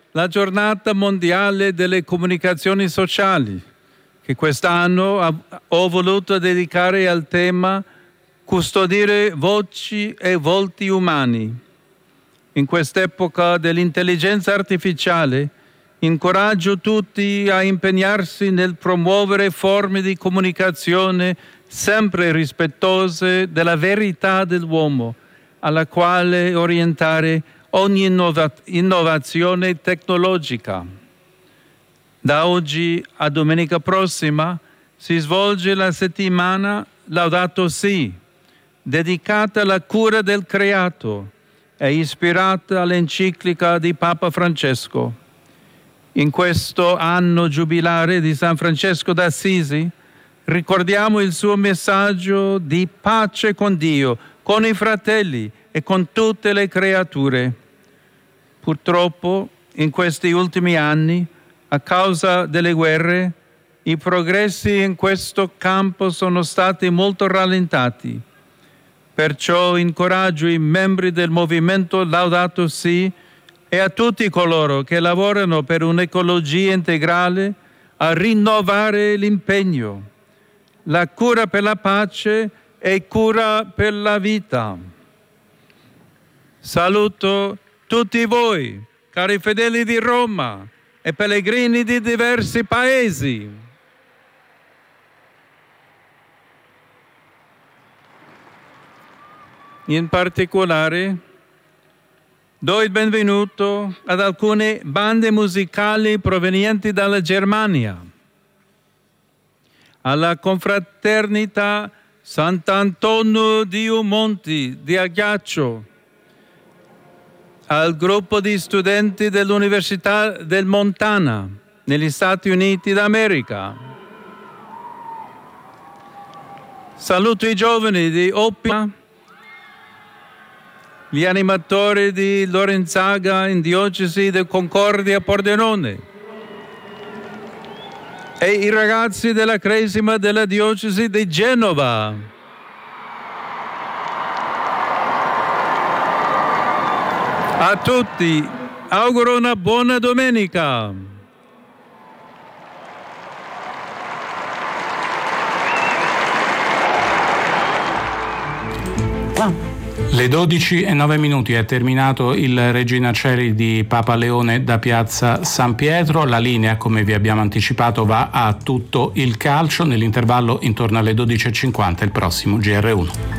la giornata mondiale delle comunicazioni sociali, che quest'anno ho voluto dedicare al tema custodire voci e volti umani. In quest'epoca dell'intelligenza artificiale, incoraggio tutti a impegnarsi nel promuovere forme di comunicazione sempre rispettose della verità dell'uomo, alla quale orientare ogni innovazione tecnologica. Da oggi a domenica prossima si svolge la settimana Laudato Si, dedicata alla cura del creato e ispirata all'enciclica di Papa Francesco. In questo anno giubilare di San Francesco d'Assisi ricordiamo il suo messaggio di pace con Dio, con i fratelli e con tutte le creature. Purtroppo, in questi ultimi anni, a causa delle guerre, i progressi in questo campo sono stati molto rallentati. Perciò incoraggio i membri del movimento Laudato Si e a tutti coloro che lavorano per un'ecologia integrale a rinnovare l'impegno. La cura per la pace è cura per la vita. Saluto tutti voi, cari fedeli di Roma e pellegrini di diversi paesi. In particolare do il benvenuto ad alcune bande musicali provenienti dalla Germania, alla confraternita Sant'Antonio di Umonti di Ajaccio, al gruppo di studenti dell'Università del Montana negli Stati Uniti d'America. Saluto i giovani di Oppia, gli animatori di Lorenzaga in diocesi di Concordia Pordenone e i ragazzi della Cresima della diocesi di Genova. A tutti auguro una buona domenica. Le 12:09 è terminato il Regina Coeli di Papa Leone da Piazza San Pietro. La linea, come vi abbiamo anticipato, va a tutto il calcio. Nell'intervallo intorno alle 12:50 il prossimo GR1.